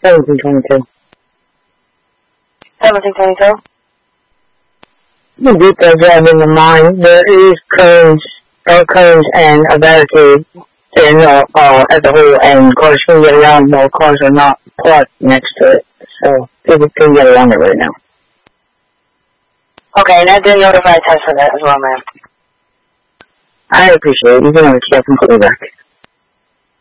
1722. 1722? You get that job in the mine. There is cones and a barricade at the whole end. Of course, we get around, more cars are not parked next to it. So, people can get around it right now. Okay, and I did notify Tess for that as well, man. I appreciate it. You can always check and call me back.